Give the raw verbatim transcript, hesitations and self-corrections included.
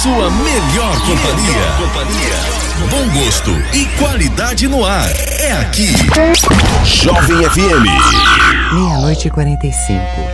sua melhor companhia. companhia. Bom gosto e qualidade no ar. É aqui. Jovem F M. Meia-noite e quarenta e cinco.